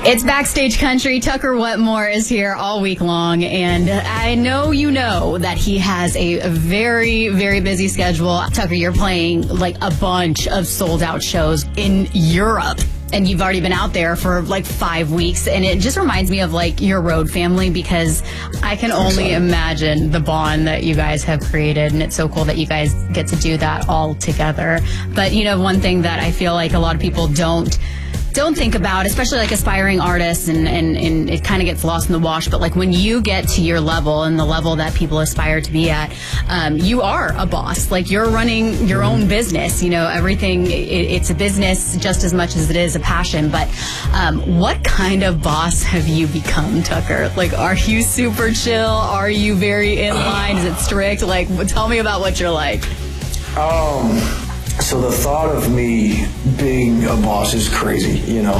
It's Backstage Country. Tucker Wetmore is here all week long, and I know you know that he has a very, very busy schedule. Tucker, you're playing like a bunch of sold-out shows in Europe, and you've already been out there for like 5 weeks, and it just reminds me of like your road family, because I can only imagine the bond that you guys have created, and it's so cool that you guys get to do that all together. But, you know, one thing that I feel like a lot of people don't think about, especially like aspiring artists, and it kind of gets lost in the wash, but like when you get to your level and the level that people aspire to be at, you are a boss. Like, you're running your own business, you know, everything, it's a business just as much as it is a passion. But what kind of boss have you become, Tucker? Like, are you super chill? Are you very in line? Is it strict? Like, tell me about what you're like. So the thought of me being a boss is crazy, you know.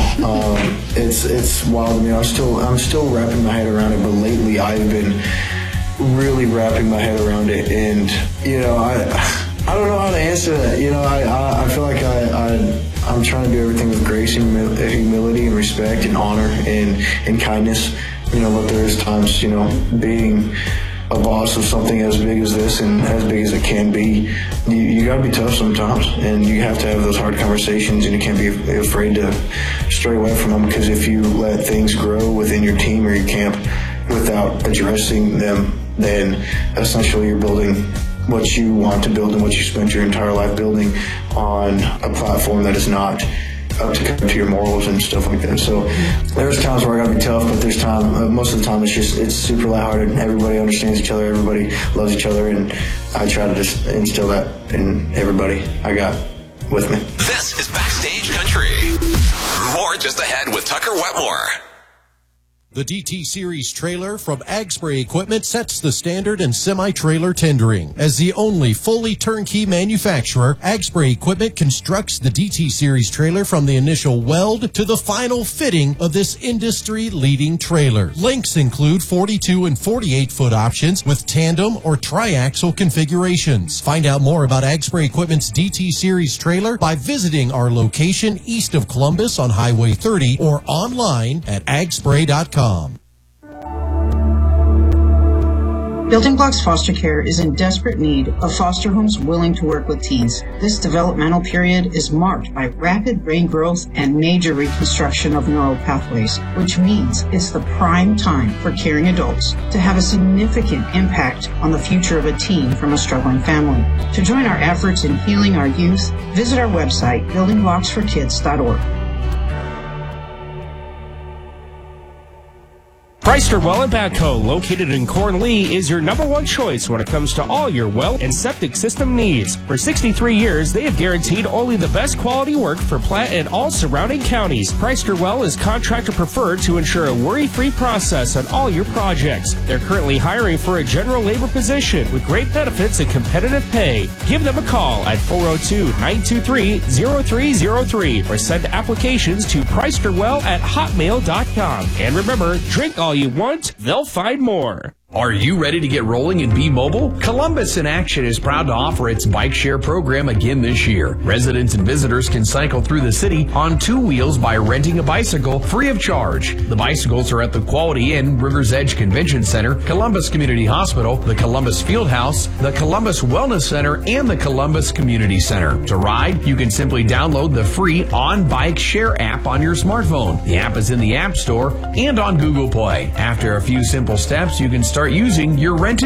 It's wild to me. I'm still wrapping my head around it, but lately I've been really wrapping my head around it, and you know, I don't know how to answer that. You know, I feel like I'm trying to do everything with grace and humility and respect and honor and kindness. You know, but there's times, you know, being a boss of something as big as this and as big as it can be, you gotta be tough sometimes, and you have to have those hard conversations, and you can't be afraid to stray away from them, because if you let things grow within your team or your camp without addressing them, then essentially you're building what you want to build and what you spent your entire life building on a platform that is not up to your morals and stuff like that. So there's times where I gotta be tough, but there's most of the time it's super lighthearted. Everybody understands each other, everybody loves each other, and I try to just instill that in everybody I got with me. This is Backstage Country. More just ahead with Tucker Wetmore. The DT Series trailer from Ag Spray Equipment sets the standard in semi-trailer tendering. As the only fully turnkey manufacturer, Ag Spray Equipment constructs the DT Series trailer from the initial weld to the final fitting of this industry-leading trailer. Lengths include 42 and 48-foot options with tandem or triaxle configurations. Find out more about Ag Spray Equipment's DT Series trailer by visiting our location east of Columbus on Highway 30 or online at agspray.com. Building Blocks Foster Care is in desperate need of foster homes willing to work with teens. This developmental period is marked by rapid brain growth and major reconstruction of neural pathways, which means it's the prime time for caring adults to have a significant impact on the future of a teen from a struggling family. To join our efforts in healing our youth, visit our website, buildingblocksforkids.org. Preister Well and Backhoe, located in Cornlee, is your #1 choice when it comes to all your well and septic system needs. For 63 years, they have guaranteed only the best quality work for Platte and all surrounding counties. Preister Well is contractor preferred to ensure a worry-free process on all your projects. They're currently hiring for a general labor position with great benefits and competitive pay. Give them a call at 402-923-0303 or send applications to preisterwell@hotmail.com. And remember, drink all you want, they'll find more. Are you ready to get rolling and be mobile? Columbus in Action is proud to offer its bike share program again this year. Residents and visitors can cycle through the city on 2 wheels by renting a bicycle free of charge. The bicycles are at the Quality Inn, Rivers Edge Convention Center, Columbus Community Hospital, the Columbus Field House, the Columbus Wellness Center, and the Columbus Community Center. To ride, you can simply download the free On Bike Share app on your smartphone. The app is in the App Store and on Google Play. After a few simple steps, you can start using your rented